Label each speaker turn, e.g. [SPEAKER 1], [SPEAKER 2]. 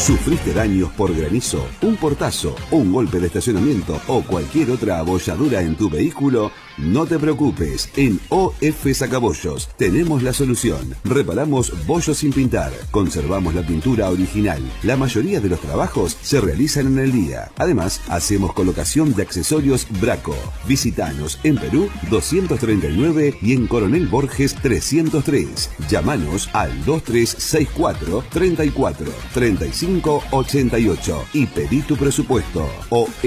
[SPEAKER 1] ¿Sufriste daños por granizo, un portazo, un golpe de estacionamiento o cualquier otra abolladura en tu vehículo? No te preocupes, en OF Sacabollos tenemos la solución. Reparamos bollos sin pintar, conservamos la pintura original. La mayoría de los trabajos se realizan en el día. Además, hacemos colocación de accesorios Braco. Visítanos en Perú 239 y en Coronel Borges 303. Llámanos al 2364 34 35 88 y pedí tu presupuesto.